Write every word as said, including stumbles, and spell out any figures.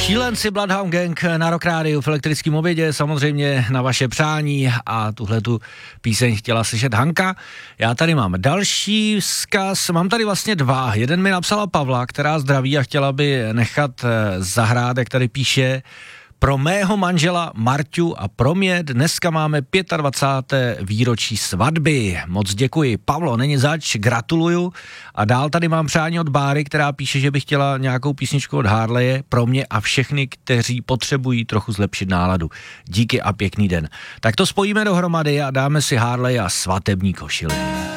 Šílenci Bloodhound Gang na Rock Rádiu v elektrickém obědě, samozřejmě na vaše přání, a tuhle tu píseň chtěla slyšet Hanka. Já tady mám další vzkaz, mám tady vlastně dva. Jeden mi napsala Pavla, která zdraví a chtěla by nechat zahrát, jak tady píše: pro mého manžela Marťu a pro mě dneska máme dvacáté páté výročí svatby. Moc děkuji. Pavlo, není zač, gratuluju. A dál tady mám přání od Báry, která píše, že by chtěla nějakou písničku od Harleje pro mě a všechny, kteří potřebují trochu zlepšit náladu. Díky a pěkný den. Tak to spojíme dohromady a dáme si Harley a svatební košily.